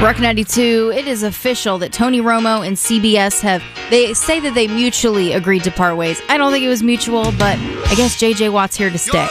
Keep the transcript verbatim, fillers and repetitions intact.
Rock ninety-two, it is official that Tony Romo and C B S have, they say that they mutually agreed to part ways. I don't think it was mutual, but I guess J J Watt's here to stay.